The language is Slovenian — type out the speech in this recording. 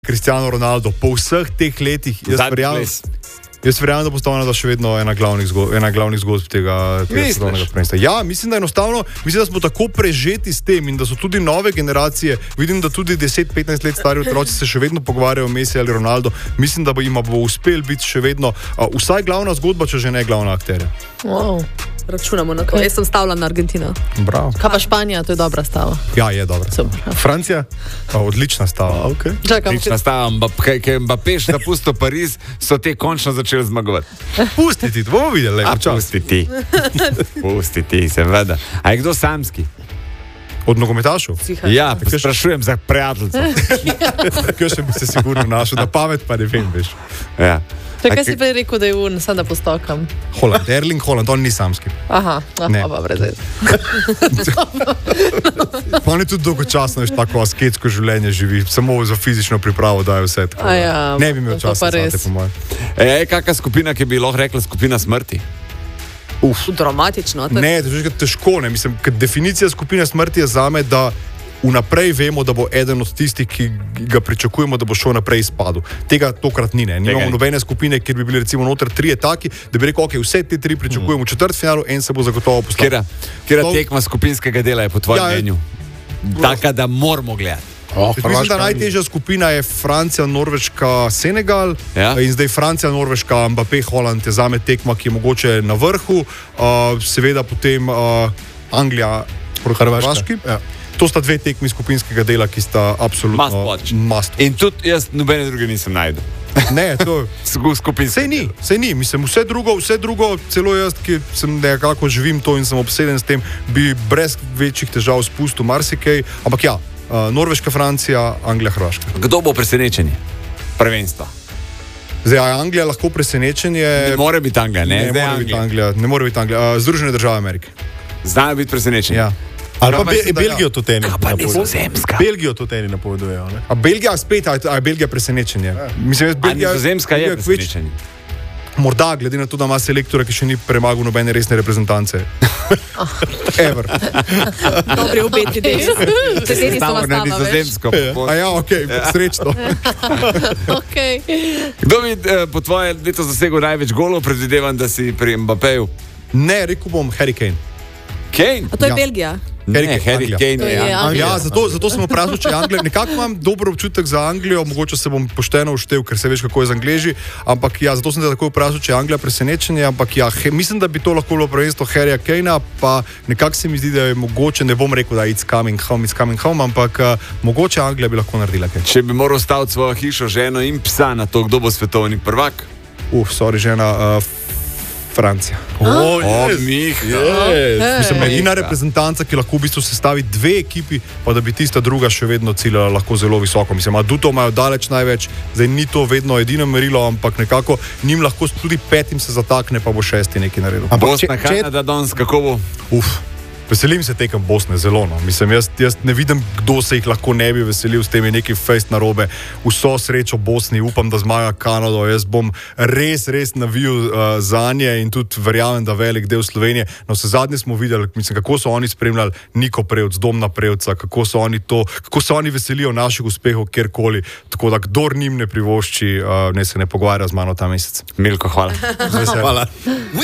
Cristiano Ronaldo po vseh teh letih, jaz verjamem, da bo Stavna še vedno ena glavnih zgodb tega svetovnega prvenstva. Ja, mislim, da enostavno, da smo tako prežeti s tem in da so tudi nove generacije, vidim, da tudi 10-15 let stari otroci se še vedno pogovarjajo o Messi ali Ronaldo, mislim, da jim bo uspel biti še vedno vsaj glavna zgodba, če že ne glavna akterja. Wow. Računamo na to. Jaz sem stavila na Argentino. Bravo. Kaj pa Španija, to je dobra stava. Ja, je dobra. Francija? Odlična stava. Okay. Odlična stava. Kaj Mbappé še zapustil Pariz, so te končno začeli zmagovati. Pustiti, bomo videli. Pustiti, seveda. A je kdo samski? Od nogometašov? Ja, sprašujem za prijateljstvo. Kaj še bi se sigurno našel, da pamet pa ne vem, veš. Ja. Kaj si prej rekel, da je un, sam da postokam? Holland, Erling Holland, on ni samski. Aha, pa brez. Pa on je tudi dolgočasno, veš, tako asketsko življenje živi, samo za fizično pripravo daje vse. Ne bi imel časa za te, po mojem. Kakšna skupina, ki bi lahko rekla skupina smrti? Dramatično. Ne, težko, ne. Mislim, definicija skupine smrti je zame, da vnaprej vemo, da bo eden od tistih, ki ga pričakujemo, da bo šel naprej izpadel. Tega tokrat ni, ne. Nimamo nobene skupine, kjer bi bili recimo noter 3 taki, da bi rekel, ok, vse te 3 pričakujemo v četrtfinalu, en se bo zagotovo postavil. Kjera tekma skupinskega dela je po tvojem mnenju? Taka, da moramo gledati. Mislim, da najtežja skupina je Francija, Norveška, Senegal, in zdaj Francija, Norveška, Mbappé, Holland je zame tekma, ki je mogoče na vrhu, seveda potem Anglija proti Hrvaški. To sta 2 tekmi skupinskega dela, ki sta absolutno must. In tudi jaz nobene druge nisem najdel. Ne, to skupinske. Sej ni, mislim, vse drugo, celo jaz, ki sem nekako živim to in sem obseden s tem, bi brez večjih težav spustil marsikaj, ampak ja, Norveška, Francija, Anglija, Hrvaška. Kdo bo presenečenje prvenstva? Zdaj, je Anglija lahko presenečenje? Ne more biti Anglija, ne? Ne more biti Anglija. Združene države Amerike. Znajo biti presenečenje. Ja. Ali pa Belgijo tudi eni napovedujejo. Belgijo tudi eni napovedujejo. A Belgija spet, a je Belgija presenečenje? Mislim, Nizozemska je presenečenje. Morda, glede na to, da ima selektora, ki še ni premagal nobene resne reprezentance. Ever. Dobri obeti deli. Stavno na Nizozemsko. A ja, ok, srečno. Kdo bi po tvoje leto zasegel največ golov? Predvidevam, da si pri Mbappéju. Ne, rekel bom Harry Kane. Kane? A to je Belgija? Harry Kane je Anglija. Ja, zato sem vprašal, če je Anglija. Nekako imam dober občutek za Anglijo, mogoče se bom pošteno uštev, ker se veš, kako je z Angleži, ampak ja, zato sem te tako vprašal, če je Anglija presenečenje, ampak ja, mislim, da bi to lahko bilo prvenstvo Harryja Kanea, pa nekako se mi zdi, da je mogoče, ne bom rekel, da it's coming home, ampak mogoče Anglija bi lahko naredila kaj. Če bi moral staviti svojo hišo, ženo in psa na to, kdo bo svetovni prvak? Žena, Francija. Mislim, edina reprezentanca, ki lahko v bistvu sestavi 2 ekipi, pa da bi tista druga še vedno ciljala lahko zelo visoko. Mislim, adutov imajo daleč največ, zdaj ni to vedno edino merilo, ampak nekako njim lahko tudi 5 se zatakne, pa bo 6 nekaj naredil. Bosna, Kanada, danes, kako bo? Veselim se tekem Bosne, zelo. No. Mislim, jaz ne vidim, kdo se jih lahko ne bi veselil s temi neki fejst narobe. Vso srečo Bosni, upam, da zmaga Kanado. Jaz bom res navijal za nje in tudi verjamem, da velik del Slovenije. No, se zadnje smo videli, mislim, kako so oni spremljali Niko Prevc, Domna Prevca, kako so oni veselijo naših uspehov kjerkoli. Tako da, kdor njim ne privošči, ne se ne pogovarja z mano ta mesec. Milko, hvala. Hvala.